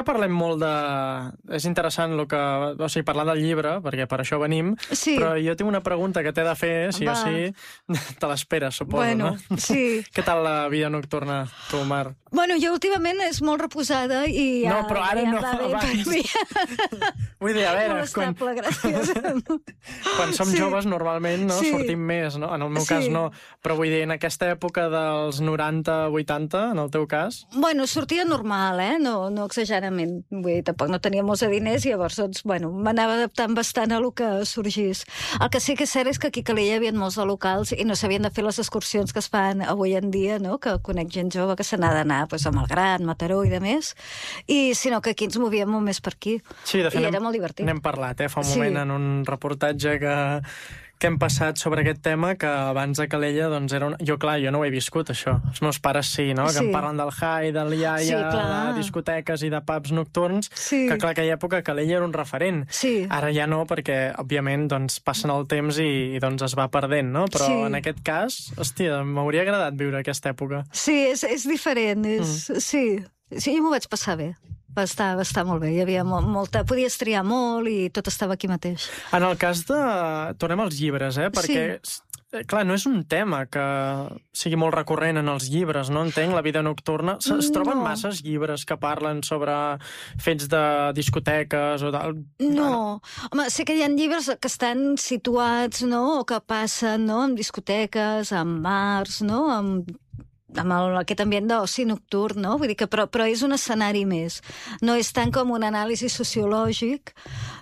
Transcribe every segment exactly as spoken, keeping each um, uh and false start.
Parlem molt de... És interessant el que... o sigui, parlar del llibre, perquè per això venim, sí. Però jo tinc una pregunta que t'he de fer, sí Va. o sí. Te l'esperes, suposo, bueno, no? Sí. Què tal la vida nocturna, tu, Mar? Bueno, jo últimament és molt reposada i ja... No, però ara ja no, va bé abans. per mi. Vull dir, a veure... Molt estable, quan... gràcies. Quan som Sí. joves, normalment, no? Sí. Sortim més, no? En el meu Sí. cas, no. Però vull dir, en aquesta època dels noranta vuitanta, en el teu cas... Bueno, sortia normal, eh? No, no exageradament. Vull dir, tampoc no tenia molts de diners, llavors, doncs, bueno, m'anava adaptant bastant a lo que sorgís. El que sí que és cert és que aquí a Calella hi havia molts de locals i no s'havien de fer les excursions que es fan avui en dia, no? Que conec gent jove que se n'ha d'anar pues, a Malgrat, Mataró i de més, i sinó que aquí ens movíem molt més per aquí. Sí, de fet, I n'hem- era molt divertit. N'hem parlat, eh, fa un Sí. moment en un reportatge que, que hem passat sobre aquest tema, que abans a Calella, doncs, era un... Jo, clar, jo no ho he viscut, això. Els meus pares sí, no? Que Sí. em parlen del high, del iaia, Sí, clar. de discoteques i de pubs nocturns, Sí. que, clar, aquella època Calella era un referent. Sí. Ara ja no, perquè, òbviament, doncs, passen el temps i, i doncs, es va perdent, no? Però Sí. en aquest cas, hòstia, m'hauria agradat viure aquesta època. Sí, és, és diferent, és... Mm. Sí. Sí, jo m'ho vaig passar bé. Va estar, va estar molt bé. Hi havia molt, molta... Podies triar molt i tot estava aquí mateix. En el cas de... Tornem als llibres, eh? Perquè, eh, clar, no és un tema que sigui molt recurrent en els llibres, no entenc, la vida nocturna. Es, es troben No. masses llibres que parlen sobre fets de discoteques o tal? No, home, sé que hi ha llibres que estan situats, no?, o que passen, no?, en discoteques, en bars, no?, amb amb el, aquest ambient d'oci nocturn, no? Vull dir que, però, però és un escenari més. No és tant com un anàlisi sociològic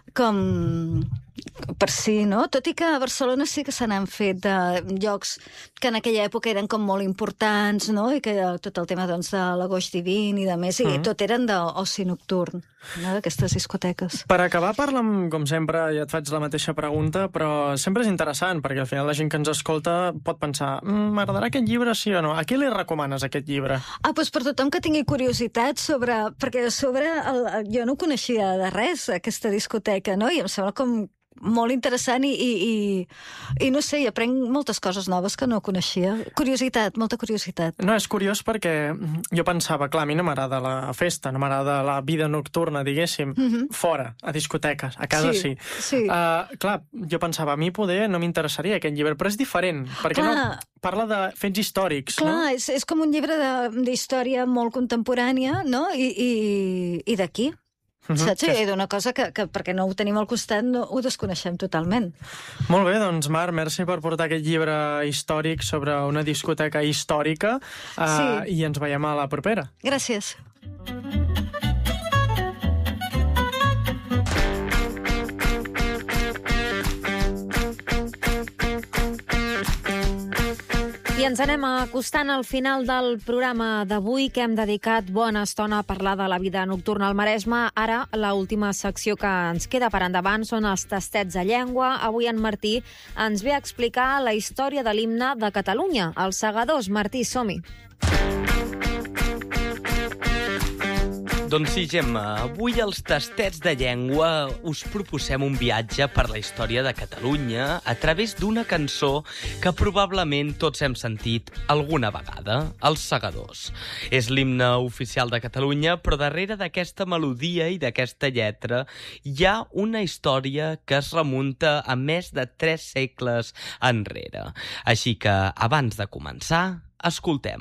com per si, no? Tot i que a Barcelona sí que se n'han fet de llocs que en aquella època eren com molt importants, no? I que tot el tema, doncs, de l'agost divin i de més, i Mm. tot eren d'oci nocturn, no?, d'aquestes discoteques. Per acabar, parla'm, com sempre, ja et faig la mateixa pregunta, però sempre és interessant, perquè al final la gent que ens escolta pot pensar "Mm, m'agradarà aquest llibre, sí o no?" A qui li recomanes aquest llibre? Ah, doncs per tothom que tingui curiositat sobre... Perquè a sobre el, el, jo no coneixia de res aquesta discoteca, no? I em sembla com molt interessant i, i, i, i no sé, hi aprenc moltes coses noves que no coneixia. Curiositat, molta curiositat. No, és curiós perquè jo pensava, clar, a mi no m'agrada la festa, no m'agrada la vida nocturna, diguéssim, Mhm. fora, a discoteques, a casa sí. Sí, sí. Uh, clar, jo pensava, a mi poder no m'interessaria aquest llibre, però és diferent, perquè Clar. no parla de fets històrics, Clar, no? és, és com un llibre de- d'història molt contemporània, no? I, i, i d'aquí. Mhm, Saps? que és- I d'una cosa que, que, perquè no ho tenim al costat, no, ho desconeixem totalment. Molt bé, doncs, Mar, merci per portar aquest llibre històric sobre una discoteca històrica uh, Sí. i ens veiem a la propera. Gràcies. I ens anem acostant al final del programa d'avui, que hem dedicat bona estona a parlar de la vida nocturna al Maresme. Ara, l'última secció que ens queda per endavant són els tastets de llengua. Avui en Martí ens ve a explicar la història de l'himne de Catalunya, els segadors. Martí, som-hi. Doncs sí, Gemma, avui als Tastets de Llengua us proposem un viatge per la història de Catalunya a través d'una cançó que probablement tots hem sentit alguna vegada, Els Segadors. És l'himne oficial de Catalunya, però darrere d'aquesta melodia i d'aquesta lletra hi ha una història que es remunta a més de tres segles enrere. Així que, abans de començar, escoltem.